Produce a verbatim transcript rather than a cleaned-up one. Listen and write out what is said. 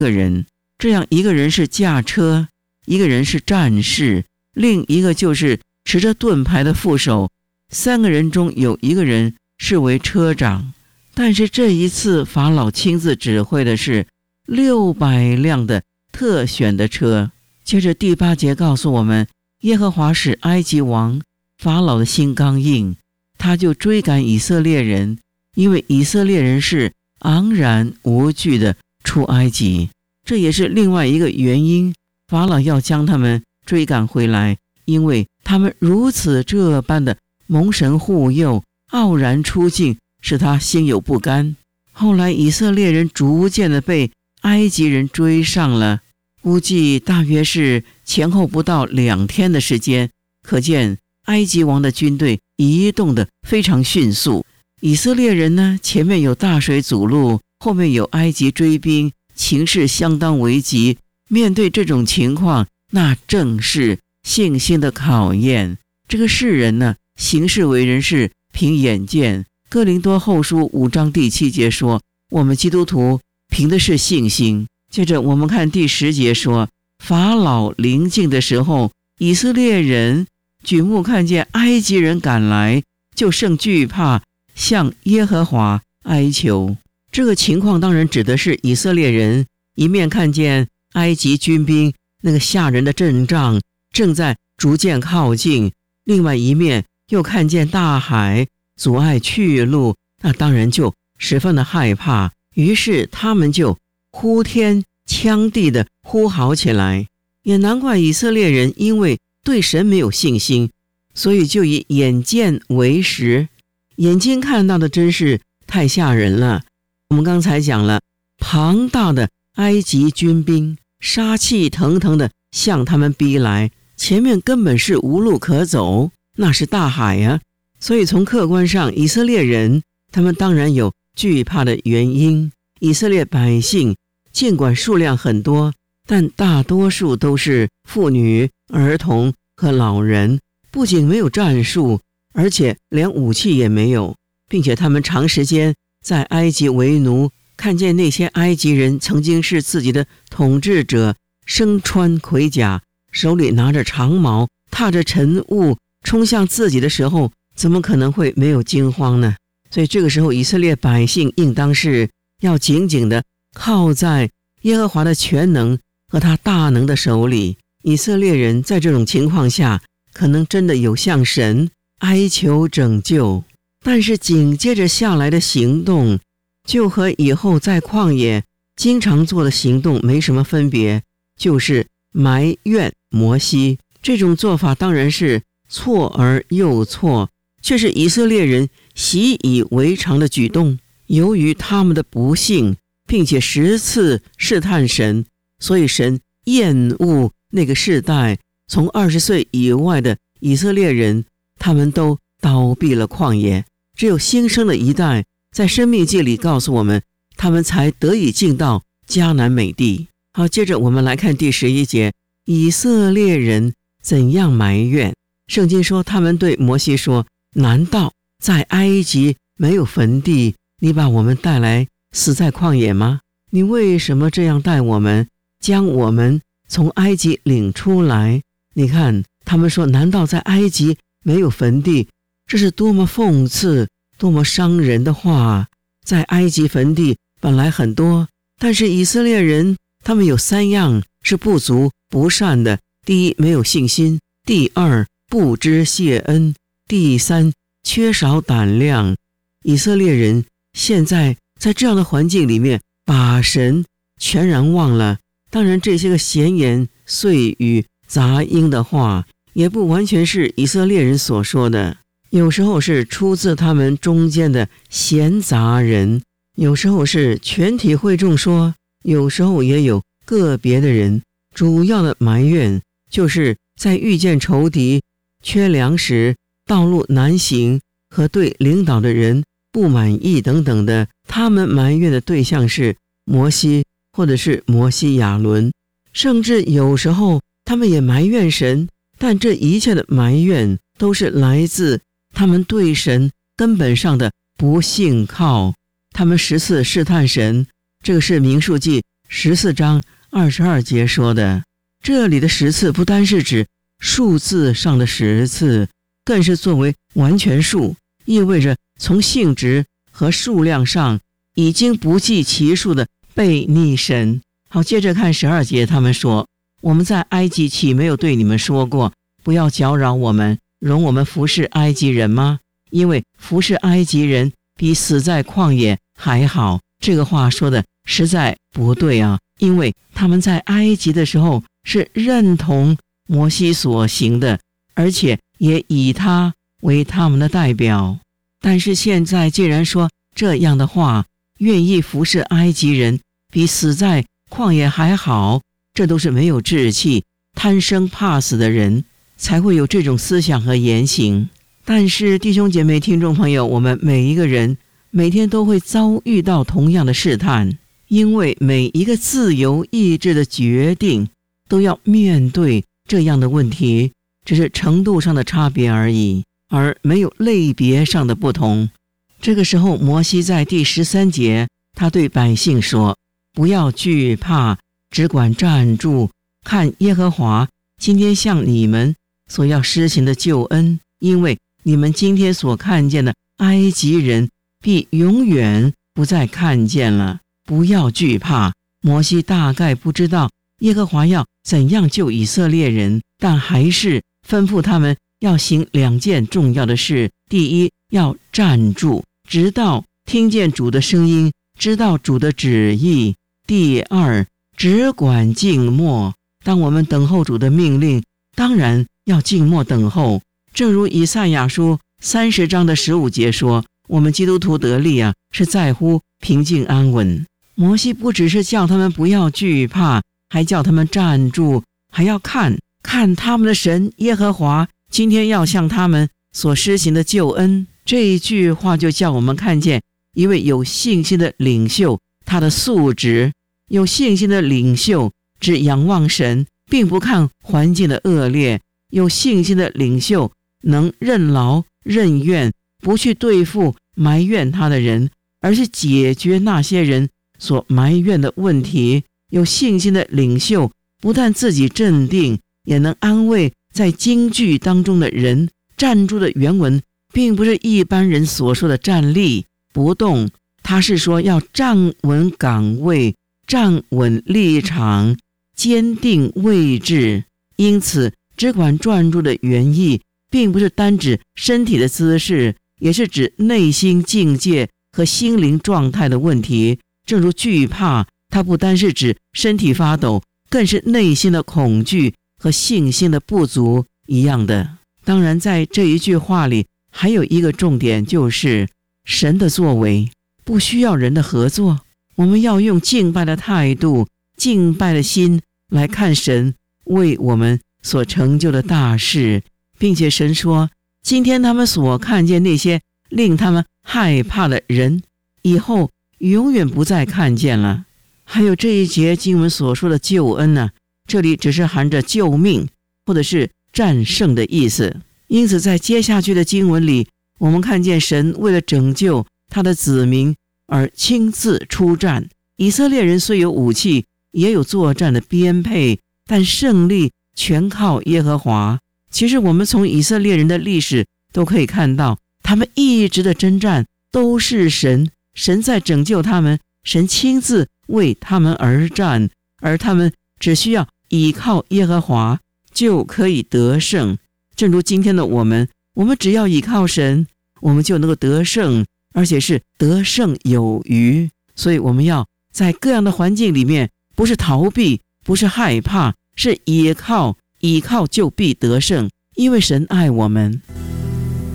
个人，这样一个人是驾车，一个人是战士，另一个就是持着盾牌的副手，三个人中有一个人是为车长。但是这一次法老亲自指挥的是六百辆的特选的车。接着第八节告诉我们，耶和华使埃及王法老的心刚硬，他就追赶以色列人，因为以色列人是昂然无惧的出埃及。这也是另外一个原因，法老要将他们追赶回来，因为他们如此这般的蒙神护佑，傲然出境，使他心有不甘。后来以色列人逐渐的被埃及人追上了，估计大约是前后不到两天的时间，可见埃及王的军队移动得非常迅速。以色列人呢，前面有大水阻路，后面有埃及追兵，情势相当危急。面对这种情况，那正是信心的考验。这个世人呢，行事为人是凭眼见。哥林多后书五章第七节说，我们基督徒凭的是信心。接着我们看第十节说，法老临近的时候，以色列人举目看见埃及人赶来，就甚惧怕，向耶和华哀求。这个情况当然指的是以色列人一面看见埃及军兵那个吓人的阵仗正在逐渐靠近，另外一面又看见大海阻碍去路，那当然就十分的害怕。于是他们就呼天抢地的呼嚎起来。也难怪以色列人因为对神没有信心，所以就以眼见为实。眼睛看到的真是太吓人了。我们刚才讲了，庞大的埃及军兵杀气腾腾的向他们逼来，前面根本是无路可走，那是大海呀、啊。所以从客观上，以色列人他们当然有惧怕的原因。以色列百姓尽管数量很多，但大多数都是妇女、儿童和老人，不仅没有战术，而且连武器也没有，并且他们长时间在埃及为奴，看见那些埃及人曾经是自己的统治者，身穿盔甲，手里拿着长矛，踏着尘雾冲向自己的时候，怎么可能会没有惊慌呢？所以这个时候以色列百姓应当是要紧紧的靠在耶和华的全能和他大能的手里。以色列人在这种情况下可能真的有向神哀求拯救，但是紧接着下来的行动就和以后在旷野经常做的行动没什么分别，就是埋怨摩西。这种做法当然是错而又错，却是以色列人习以为常的举动。由于他们的不幸，并且十次试探神，所以神厌恶那个世代，从二十岁以外的以色列人，他们都倒闭了旷野。只有新生的一代，在申命记里告诉我们，他们才得以进到迦南美地。好，接着我们来看第十一节，以色列人怎样埋怨。圣经说，他们对摩西说，难道在埃及没有坟地，你把我们带来死在旷野吗？你为什么这样待我们，将我们从埃及领出来？你看，他们说，难道在埃及没有坟地？这是多么讽刺，多么伤人的话。在埃及坟地本来很多，但是以色列人他们有三样是不足不善的。第一，没有信心；第二，不知谢恩；第三，缺少胆量。以色列人现在在这样的环境里面，把神全然忘了。当然这些个闲言碎语杂音的话，也不完全是以色列人所说的，有时候是出自他们中间的闲杂人，有时候是全体会众说，有时候也有个别的人。主要的埋怨就是在遇见仇敌、缺粮食、道路难行和对领导的人不满意等等的。他们埋怨的对象是摩西或者是摩西亚伦，甚至有时候他们也埋怨神，但这一切的埋怨都是来自他们对神根本上的不信靠。他们十次试探神，这个是民数记十四章二十二节说的。这里的十次不单是指数字上的十次，更是作为完全数，意味着从性质和数量上已经不计其数的悖逆神。好，接着看十二节，他们说，我们在埃及岂没有对你们说过，不要搅扰我们，容我们服侍埃及人吗？因为服侍埃及人比死在旷野还好。这个话说的实在不对啊，因为他们在埃及的时候是认同摩西所行的，而且也以他为他们的代表。但是现在既然说这样的话，愿意服侍埃及人比死在旷野还好，这都是没有志气、贪生怕死的人才会有这种思想和言行。但是弟兄姐妹、听众朋友，我们每一个人每天都会遭遇到同样的试探，因为每一个自由意志的决定都要面对这样的问题，只是程度上的差别而已，而没有类别上的不同。这个时候，摩西在第十三节，他对百姓说，不要惧怕，只管站住，看耶和华今天向你们所要施行的救恩，因为你们今天所看见的埃及人必永远不再看见了。不要惧怕。摩西大概不知道耶和华要怎样救以色列人，但还是吩咐他们要行两件重要的事。第一，要站住，直到听见主的声音，知道主的旨意。第二，只管静默。当我们等候主的命令，当然要静默等候。正如以赛亚书三十章的十五节说，我们基督徒得力啊，是在乎平静安稳。摩西不只是叫他们不要惧怕，还叫他们站住，还要看看他们的神耶和华今天要向他们所施行的救恩。这一句话就叫我们看见一位有信心的领袖他的素质。有信心的领袖只仰望神，并不看环境的恶劣。有信心的领袖能任劳任怨，不去对付埋怨他的人，而是解决那些人所埋怨的问题。有信心的领袖不但自己镇定，也能安慰在惊惧当中的人。站住的原文并不是一般人所说的站立不动，他是说要站稳岗位，站稳立场，坚定位置。因此只管专注的原意并不是单指身体的姿势，也是指内心境界和心灵状态的问题。正如惧怕，它不单是指身体发抖，更是内心的恐惧和信心的不足一样的。当然在这一句话里还有一个重点，就是神的作为不需要人的合作。我们要用敬拜的态度、敬拜的心来看神为我们所成就的大事，并且神说，今天他们所看见那些令他们害怕的人，以后永远不再看见了。还有这一节经文所说的救恩呢、啊，这里只是含着救命或者是战胜的意思。因此在接下去的经文里，我们看见神为了拯救他的子民而亲自出战。以色列人虽有武器，也有作战的编配，但胜利全靠耶和华。其实我们从以色列人的历史都可以看到，他们一直的征战都是神，神在拯救他们，神亲自为他们而战，而他们只需要依靠耶和华就可以得胜。正如今天的我们，我们只要依靠神，我们就能够得胜，而且是得胜有余。所以我们要在各样的环境里面，不是逃避，不是害怕，是依靠，依靠就必得胜，因为神爱我们。